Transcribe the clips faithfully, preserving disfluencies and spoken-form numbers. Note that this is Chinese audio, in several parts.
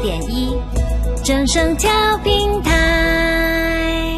点一，正声调频台。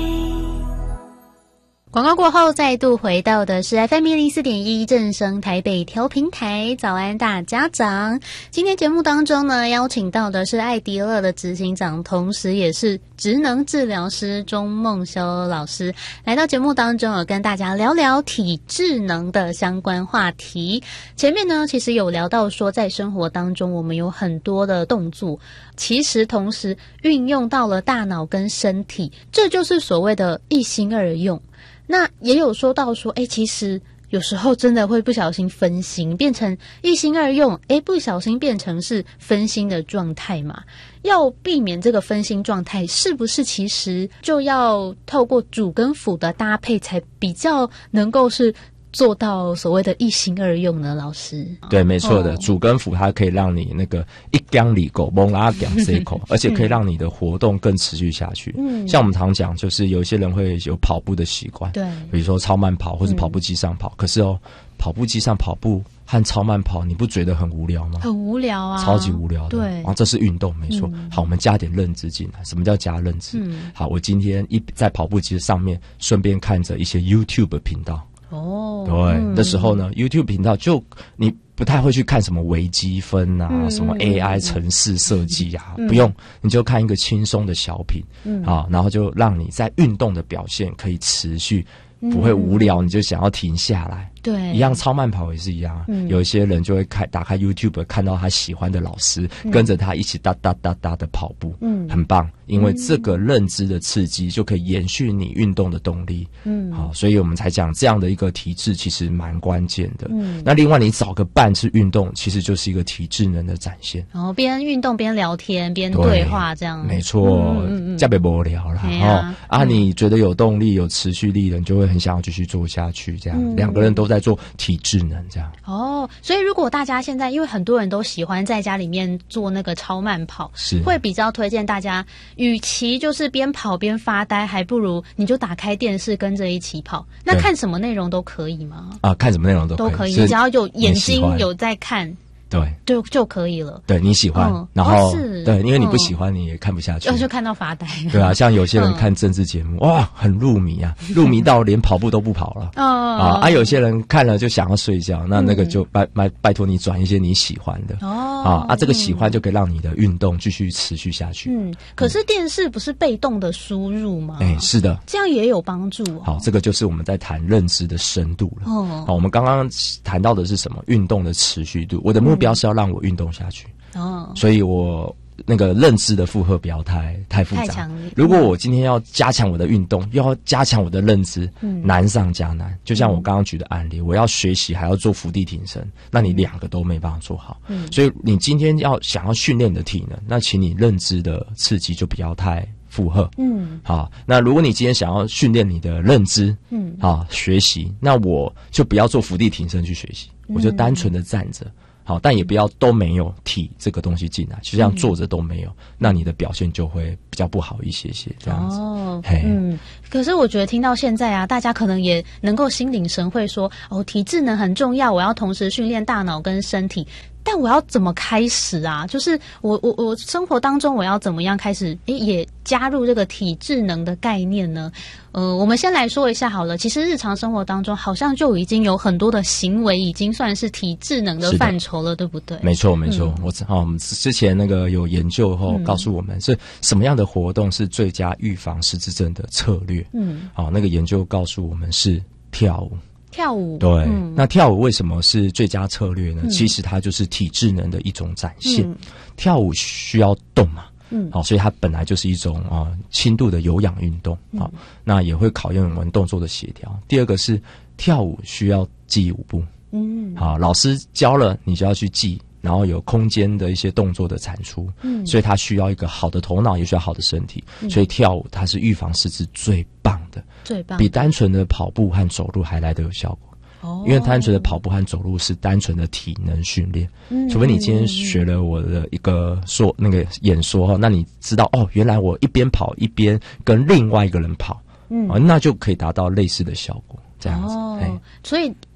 广告过后，再度回到的是 F M 一零四点一正声台北调频台。早安大家长，今天节目当中呢，邀请到的是爱迪乐的执行长，同时也是职能治疗师钟孟修老师，来到节目当中，有跟大家聊聊体智能的相关话题。前面呢，其实有聊到说，在生活当中，我们有很多的动作，其实同时运用到了大脑跟身体，这就是所谓的一心二用。那也有说到说，诶，其实有时候真的会不小心分心，变成一心二用，诶，不小心变成是分心的状态嘛。要避免这个分心状态，是不是其实就要透过主跟辅的搭配，才比较能够是做到所谓的一心二用呢？老师， 对，没错的， 哦、 主跟辅它可以让你那个一缸里狗蒙拉讲 C 口，而且可以让你的活动更持续下去。嗯，像我们常讲，就是有一些人会有跑步的习惯，对，比如说超慢跑或是跑步机上跑，嗯、可是哦，跑步机上跑步和超慢跑，你不觉得很无聊吗？ 很无聊啊， 超级无聊的。 对， 啊，这是运动，没错。嗯、好，我们加点认知进来。什么叫加认知？嗯、好，我今天一在跑步机上面，顺便看着一些 YouTube 频道。哦，对，嗯、那时候呢 ，YouTube 频道就你不太会去看什么微积分啊，嗯、什么 A I 程式设计啊，嗯、不用，你就看一个轻松的小品，嗯、啊，然后就让你在运动的表现可以持续，不会无聊，嗯、你就想要停下来。对，一样超慢跑也是一样，嗯、有一些人就会开打开 YouTube 看到他喜欢的老师，嗯、跟着他一起哒哒哒哒的跑步，嗯，很棒，因为这个认知的刺激就可以延续你运动的动力，嗯，好，所以我们才讲这样的一个体质其实蛮关键的。嗯，那另外你找个伴去运动，其实就是一个体智能的展现。然后边运动边聊天边对话，这样没错，这样不无聊了。哦啊，你觉得有动力、有持续力的，你就会很想要继续做下去。这样两个人都在做体智能，这样哦。所以如果大家现在，因为很多人都喜欢在家里面做那个超慢跑，是会比较推荐大家，与其就是边跑边发呆，还不如你就打开电视跟着一起跑。那看什么内容都可以吗？ 啊，看什么内容都可以， 都可以，你只要有眼睛有在看。对，就就可以了。对， 你喜欢，嗯、然后、哦、对，因为你不喜欢，嗯、你也看不下去， 就看到发呆。 对啊，像有些人看政治节目，嗯、哇，很入迷啊，入迷到连跑步都不跑了。哦、啊啊，有些人看了就想要睡觉，那那个就拜拜拜托你转一些你喜欢的。哦，啊啊，这个喜欢就可以让你的运动继续持续下去。 嗯，可是电视不是被动的输入吗？ 哎、嗯，是的， 这样也有帮助、哦。 好，这个就是我们在谈认知的深度了。哦，好，我们刚刚谈到的是什么？运动的持续度。我的目标是要让我运动下去，哦，所以我那个认知的负荷不要太太复杂。如果我今天要加强我的运动，又要加强我的认知，嗯、难上加难。就像我刚刚举的案例，我要学习还要做伏地挺身，那你两个都没办法做好。嗯、所以你今天要想要训练你的体能，那请你认知的刺激就不要太负荷。嗯，好，那如果你今天想要训练你的认知，嗯，好学习，那我就不要做伏地挺身去学习，我就单纯的站着。好，但也不要都没有体这个东西进来，就像坐着都没有，嗯、那你的表现就会比较不好一些些这样子。哦， 嗯，可是我觉得听到现在啊，大家可能也能够心领神会说，哦，体智能很重要，我要同时训练大脑跟身体。但我要怎么开始啊？就是我我我生活当中我要怎么样开始诶也加入这个体智能的概念呢？呃，我们先来说一下好了。其实日常生活当中好像就已经有很多的行为已经算是体智能的范畴了，对不对？ 没错没错，嗯、我哦，我们之前那个有研究后告诉我们是什么样的活动是最佳预防失智症的策略。嗯，好、哦，那个研究告诉我们是跳舞。 跳舞对、嗯，那跳舞为什么是最佳策略呢？嗯、其实它就是体智能的一种展现。嗯、跳舞需要动嘛，嗯，好、哦，所以它本来就是一种啊、呃、轻度的有氧运动啊、哦嗯，那也会考验我们动作的协调。第二个是跳舞需要记舞步，嗯，好，老师教了你就要去记。然后有空间的一些动作的产出，嗯，所以它需要一个好的头脑，也需要好的身体，嗯、所以跳舞它是预防失智最棒的，最棒的，比单纯的跑步和走路还来得有效果。哦，因为单纯的跑步和走路是单纯的体能训练，嗯，除非你今天学了我的一个说那个演说哈，那你知道哦，原来我一边跑一边跟另外一个人跑，嗯，哦，那就可以达到类似的效果，这样子。 哦，所以。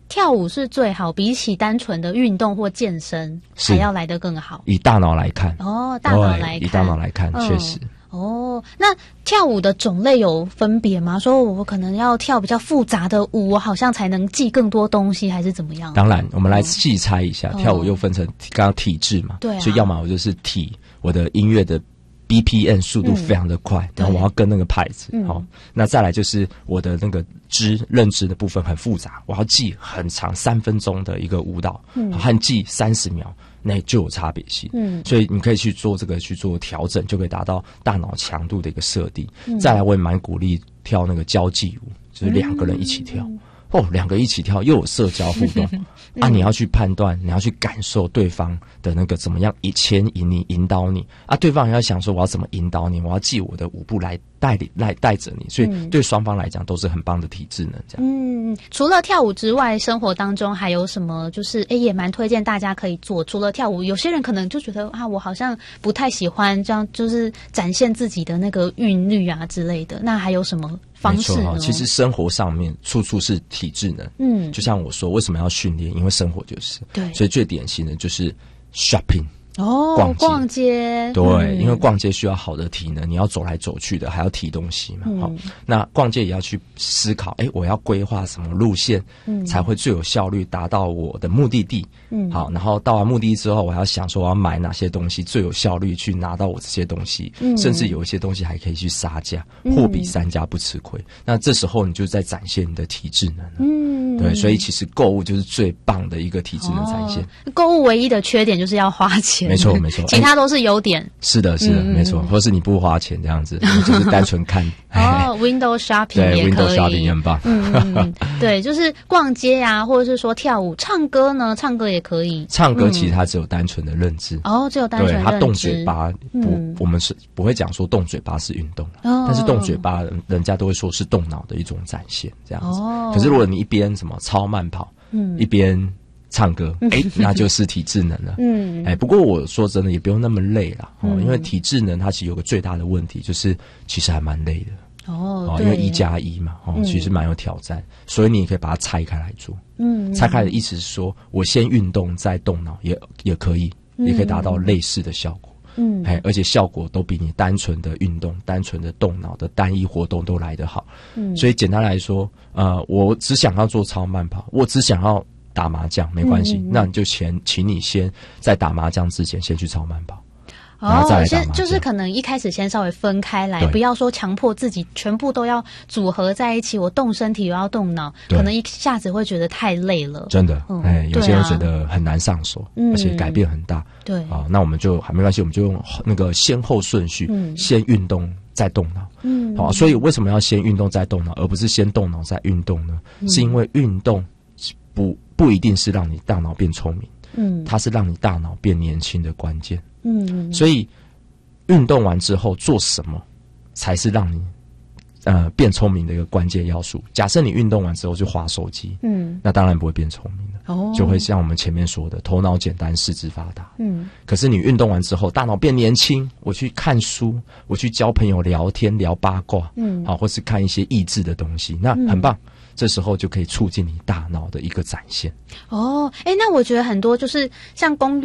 跳舞是最好，比起单纯的运动或健身还要来得更好。 以大脑来看， 哦，大脑来看， 以大脑来看，确、嗯、实。 哦，那跳舞的种类有分别吗？说我可能要跳比较复杂的舞，我好像才能记更多东西，还是怎么样？ 当然，我们来细拆一下，哦、跳舞又分成刚刚体质嘛， 对、啊， 所以要么我就是体，我的音乐的B P M 速度非常的快，嗯、然后我要跟那个拍子，好、嗯，那再来就是我的那个知认知的部分很复杂，我要记很长三分钟的一个舞蹈，嗯，和记三十秒。那就有差别性，嗯，所以你可以去做这个去做调整，就可以达到大脑强度的一个设定。嗯、再来，我也蛮鼓励跳那个交际舞，就是两个人一起跳。嗯、哦，两个一起跳又有社交互动、嗯、啊！你要去判断，你要去感受对方的那个怎么样牵引你、引导你啊！对方也要想说我要怎么引导你，我要记我的舞步来带领、来带着你，所以对双方来讲都是很棒的体智能。这样， 嗯，除了跳舞之外，生活当中还有什么？就是哎，也蛮推荐大家可以做。除了跳舞，有些人可能就觉得啊，我好像不太喜欢这样，就是展现自己的那个韵律啊之类的。那还有什么方式呢？ 其实生活上面处处是体智能。嗯，就像我说，为什么要训练？因为生活就是对，所以最典型的就是 shopping。 哦，逛街，逛街对、嗯，因为逛街需要好的体能，你要走来走去的，还要提东西嘛。好、嗯，那逛街也要去思考，哎，我要规划什么路线，嗯，才会最有效率达到我的目的地。嗯，好，然后到完目的地之后，我要想说我要买哪些东西最有效率去拿到我这些东西，嗯，甚至有一些东西还可以去杀价，货比三家不吃亏。嗯、那这时候你就在展现你的体智能了。嗯，对，所以其实购物就是最棒的一个体智能展现。 哦、购物唯一的缺点就是要花钱。 没错没错， 其他都是优点。 是的，是的，嗯、没错，或是你不花钱这样子，就是单纯看。 哦，window shopping 也可以 ，window shopping 也很棒。 嗯嗯，对，就是逛街啊，或者是说跳舞、唱歌呢，唱歌也可以。 唱歌其实它只有单纯的认知。 哦，只有单纯认知。 对，它动嘴巴，不，嗯、我们是不会讲说动嘴巴是运动，哦、但是动嘴巴，人家都会说是动脑的一种展现，这样子。哦。可是如果你一边什么超慢跑，嗯，一边唱歌，哎，那就是体智能了。嗯，哎，不过我说真的，也不用那么累啦，哦，嗯、因为体智能它其实有个最大的问题，就是其实还蛮累的。 哦， 哦因为一加一嘛，哦，嗯、其实蛮有挑战，所以你也可以把它拆开来做。嗯，拆开的意思是说，我先运动再动脑，也也可以，也可以达到类似的效果。嗯，哎，而且效果都比你单纯的运动、单纯的动脑的单一活动都来得好。嗯，所以简单来说，呃，我只想要做超慢跑，我只想要打麻将，没关系，嗯嗯嗯那你就先，请你先在打麻将之前先去超慢跑。 哦，先就是可能一开始先稍微分开来，不要说强迫自己全部都要组合在一起。我动身体又要动脑，可能一下子会觉得太累了。 真的，嗯、哎，有些人觉得很难上手，嗯、而且改变很大。 对啊，那我们就还没关系，我们就用那个先后顺序，嗯、先运动再动脑。嗯，好，所以为什么要先运动再动脑，而不是先动脑再运动呢？嗯、是因为运动不不一定是让你大脑变聪明，嗯，它是让你大脑变年轻的关键。嗯，所以运动完之后做什么才是让你呃变聪明的一个关键要素。假设你运动完之后就滑手机，嗯，那当然不会变聪明了，哦，就会像我们前面说的，头脑简单，四肢发达。嗯，可是你运动完之后，大脑变年轻，我去看书，我去交朋友聊天聊八卦，嗯，好，或是看一些益智的东西，那很棒。嗯这时候就可以促进你大脑的一个展现。 哦，哎，那我觉得很多就是像公